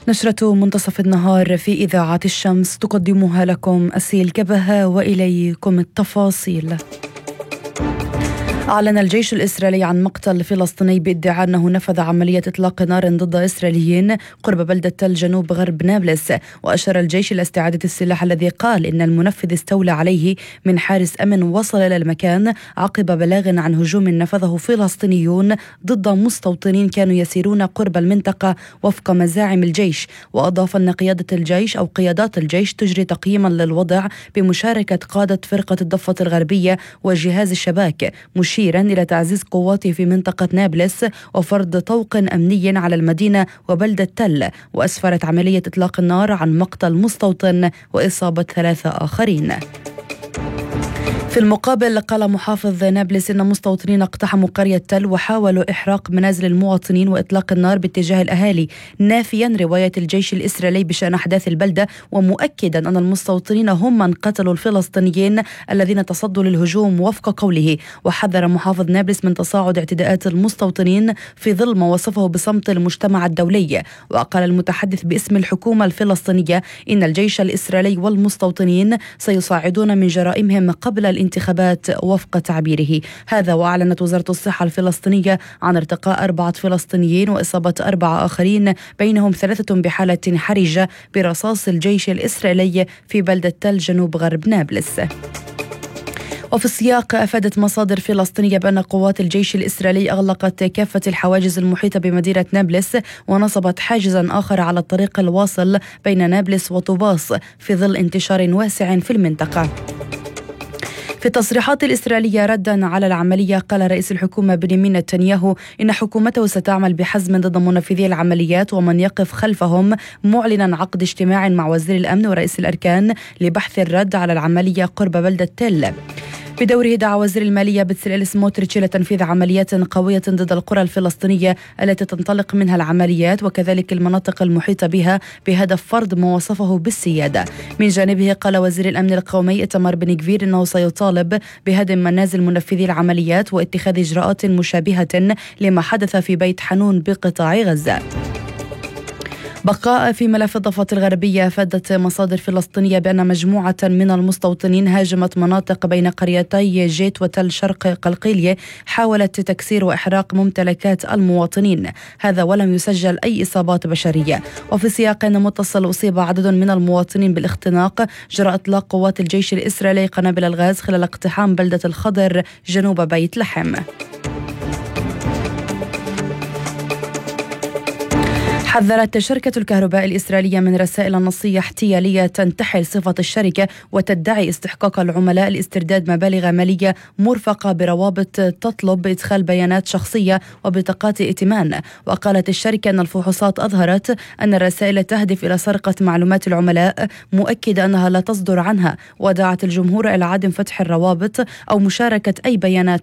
نشرة منتصف النهار في إذاعة الشمس تقدمها لكم أسيل كبهة، وإليكم التفاصيل. أعلن الجيش الإسرائيلي عن مقتل فلسطيني بادعاء أنه نفذ عملية إطلاق نار ضد إسرائيليين قرب بلدة تل جنوب غرب نابلس. وأشار الجيش إلى استعادة السلاح الذي قال إن المنفذ استولى عليه من حارس أمن وصل إلى المكان عقب بلاغ عن هجوم نفذه فلسطينيون ضد مستوطنين كانوا يسيرون قرب المنطقة وفق مزاعم الجيش. وأضاف أن قيادة الجيش أو قيادات الجيش تجري تقييما للوضع بمشاركة قادة فرقة الضفة الغربية وجهاز الشباك، مشيرا إلى تعزيز قواته في منطقة نابلس وفرض طوق أمني على المدينة وبلدة تل. وأسفرت عملية إطلاق النار عن مقتل مستوطن وإصابة 3 آخرين. في المقابل قال محافظ نابلس إن مستوطنين اقتحموا قرية تل وحاولوا إحراق منازل المواطنين وإطلاق النار باتجاه الأهالي، نافيا رواية الجيش الإسرائيلي بشأن أحداث البلدة، ومؤكدا أن المستوطنين هم من قتلوا الفلسطينيين الذين تصدوا للهجوم وفق قوله. وحذر محافظ نابلس من تصاعد اعتداءات المستوطنين في ظل ما وصفه بصمت المجتمع الدولي. وقال المتحدث باسم الحكومة الفلسطينية إن الجيش الإسرائيلي والمستوطنين سيصاعدون من جرائمهم قبل الانتخابات وفق تعبيره هذا. وأعلنت وزارة الصحة الفلسطينية عن ارتقاء 4 فلسطينيين وإصابة 4 آخرين، بينهم 3 بحالة حرجة برصاص الجيش الإسرائيلي في بلدة تل جنوب غرب نابلس. وفي السياق أفادت مصادر فلسطينية بأن قوات الجيش الإسرائيلي أغلقت كافة الحواجز المحيطة بمدينة نابلس ونصبت حاجزا آخر على الطريق الواصل بين نابلس وطوباس في ظل انتشار واسع في المنطقة. في التصريحات الإسرائيلية ردا على العملية قال رئيس الحكومة بنيامين نتنياهو إن حكومته ستعمل بحزم ضد منفذي العمليات ومن يقف خلفهم، معلنا عقد اجتماع مع وزير الأمن ورئيس الأركان لبحث الرد على العملية قرب بلدة تل. بدوره دعا وزير المالية بتسليل سموتريتش إلى تنفيذ عمليات قوية ضد القرى الفلسطينية التي تنطلق منها العمليات وكذلك المناطق المحيطة بها بهدف فرض ما وصفه بالسيادة. من جانبه قال وزير الأمن القومي إتمار بن غفير إنه سيطالب بهدم منازل منفذي العمليات واتخاذ إجراءات مشابهة لما حدث في بيت حنون بقطاع غزة. بقاء في ملف الضفة الغربية، أفادت مصادر فلسطينية بأن مجموعة من المستوطنين هاجمت مناطق بين قريتي جيت وتل شرق قلقيلية، حاولت تكسير وإحراق ممتلكات المواطنين، هذا ولم يسجل أي إصابات بشرية. وفي سياق متصل أصيب عدد من المواطنين بالاختناق جراء إطلاق قوات الجيش الإسرائيلي قنابل الغاز خلال اقتحام بلدة الخضر جنوب بيت لحم. حذرت شركة الكهرباء الإسرائيلية من رسائل نصية احتيالية تنتحل صفة الشركة وتدعي استحقاق العملاء لاسترداد مبالغ مالية مرفقة بروابط تطلب بإدخال بيانات شخصية وبطاقات ائتمان. وقالت الشركة أن الفحوصات أظهرت أن الرسائل تهدف إلى سرقة معلومات العملاء، مؤكدة أنها لا تصدر عنها، ودعت الجمهور إلى عدم فتح الروابط أو مشاركة أي بيانات